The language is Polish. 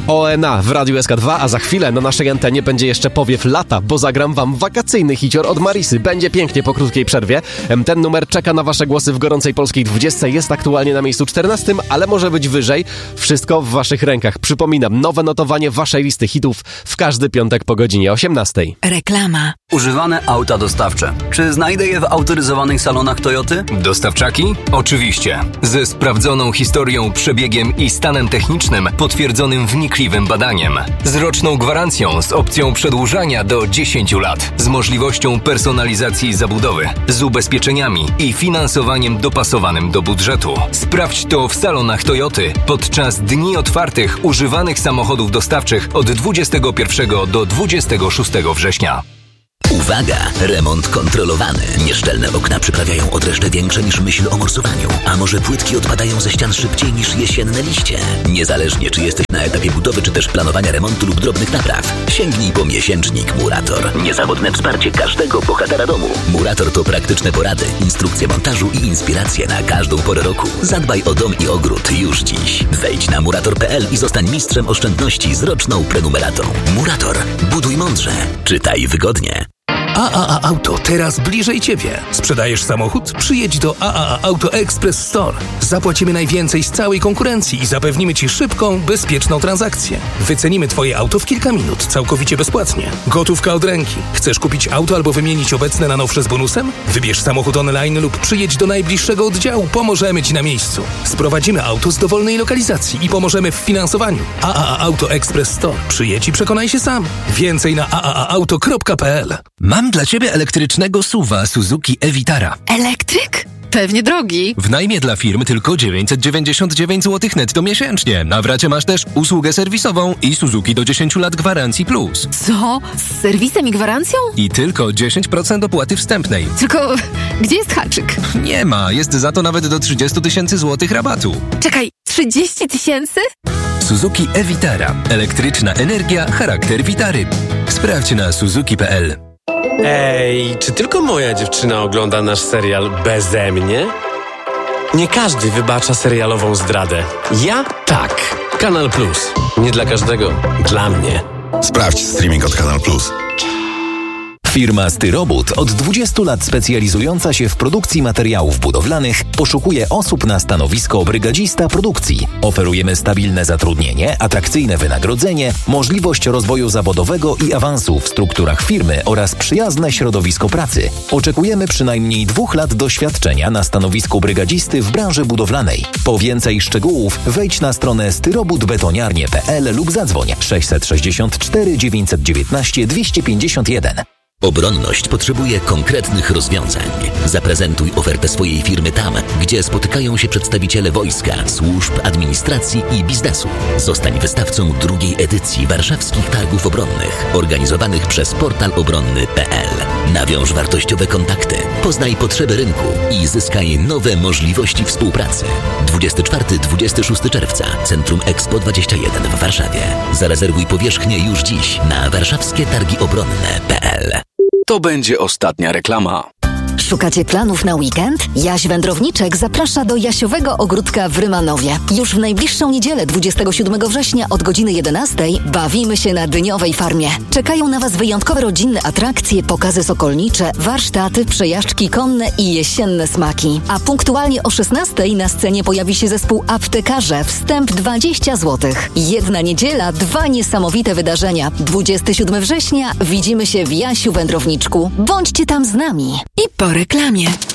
ONA w Radiu SK2, a za chwilę na naszej antenie będzie jeszcze powiew lata, bo zagram wam wakacyjny hicior od Marisy. Będzie pięknie po krótkiej przerwie. Ten numer czeka na wasze głosy w gorącej polskiej 20. Jest aktualnie na miejscu 14, ale może być wyżej. Wszystko w waszych rękach. Przypominam, nowe notowanie waszej listy hitów w każdy piątek po godzinie 18. Reklama. Używane auta dostawcze. Czy znajdę je w autoryzowanych salonach Toyoty? Dostawczaki? Oczywiście. Ze sprawdzoną historią, przebiegiem i stanem technicznym potwierdzonym wnikliwym badaniem. Z roczną gwarancją z opcją przedłużania do 10 lat. Z możliwością personalizacji zabudowy. Z ubezpieczeniami i finansowaniem dopasowanym do budżetu. Sprawdź to w salonach Toyoty podczas dni otwartych używanych samochodów dostawczych od 21 do 26 września. Uwaga! Remont kontrolowany. Nieszczelne okna przyprawiają odreszcze większe niż myśl o morsowaniu. A może płytki odpadają ze ścian szybciej niż jesienne liście? Niezależnie czy jesteś na etapie budowy, czy też planowania remontu lub drobnych napraw, sięgnij po miesięcznik Murator. Niezawodne wsparcie każdego bohatera domu. Murator to praktyczne porady, instrukcje montażu i inspiracje na każdą porę roku. Zadbaj o dom i ogród już dziś. Wejdź na murator.pl i zostań mistrzem oszczędności z roczną prenumeratą. Murator. Buduj mądrze. Czytaj wygodnie. AAA Auto, teraz bliżej Ciebie. Sprzedajesz samochód? Przyjedź do AAA Auto Express Store. Zapłacimy najwięcej z całej konkurencji i zapewnimy Ci szybką, bezpieczną transakcję. Wycenimy Twoje auto w kilka minut, całkowicie bezpłatnie. Gotówka od ręki. Chcesz kupić auto albo wymienić obecne na nowsze z bonusem? Wybierz samochód online lub przyjedź do najbliższego oddziału. Pomożemy Ci na miejscu. Sprowadzimy auto z dowolnej lokalizacji i pomożemy w finansowaniu. AAA Auto Express Store. Przyjedź i przekonaj się sam. Więcej na aaauto.pl. Mam dla Ciebie elektrycznego SUV-a Suzuki e-Vitara. Elektryk? Pewnie drogi. W najmie dla firmy tylko 999 zł netto miesięcznie. Na wracie masz też usługę serwisową i Suzuki do 10 lat gwarancji plus. Co? Z serwisem i gwarancją? I tylko 10% opłaty wstępnej. Tylko gdzie jest haczyk? Nie ma, jest za to nawet do 30 000 złotych rabatu. Czekaj, 30 000? Suzuki e-Vitara. Elektryczna energia, charakter Vitary. Sprawdź na suzuki.pl. Ej, czy tylko moja dziewczyna ogląda nasz serial beze mnie? Nie każdy wybacza serialową zdradę. Ja tak. Kanal Plus. Nie dla każdego. Dla mnie. Sprawdź streaming od Kanal Plus. Firma Styrobud, od 20 lat specjalizująca się w produkcji materiałów budowlanych, poszukuje osób na stanowisko brygadzista produkcji. Oferujemy stabilne zatrudnienie, atrakcyjne wynagrodzenie, możliwość rozwoju zawodowego i awansu w strukturach firmy oraz przyjazne środowisko pracy. Oczekujemy przynajmniej 2 lat doświadczenia na stanowisku brygadzisty w branży budowlanej. Po więcej szczegółów wejdź na stronę styrobudbetoniarnie.pl lub zadzwoń 664 919 251. Obronność potrzebuje konkretnych rozwiązań. Zaprezentuj ofertę swojej firmy tam, gdzie spotykają się przedstawiciele wojska, służb, administracji i biznesu. Zostań wystawcą 2. edycji Warszawskich Targów Obronnych, organizowanych przez portal obronny.pl. Nawiąż wartościowe kontakty, poznaj potrzeby rynku i zyskaj nowe możliwości współpracy. 24-26 czerwca, Centrum Expo 21 w Warszawie. Zarezerwuj powierzchnię już dziś na warszawskie-targi-obronne.pl. To będzie ostatnia reklama. Szukacie planów na weekend? Jaś Wędrowniczek zaprasza do Jasiowego Ogródka w Rymanowie. Już w najbliższą niedzielę 27 września od godziny 11 bawimy się na dyniowej farmie. Czekają na Was wyjątkowe rodzinne atrakcje, pokazy sokolnicze, warsztaty, przejażdżki konne i jesienne smaki. A punktualnie o 16 na scenie pojawi się zespół Aptekarze. Wstęp 20 zł. Jedna niedziela, 2 niesamowite wydarzenia. 27 września widzimy się w Jasiu Wędrowniczku. Bądźcie tam z nami. I po reklamie.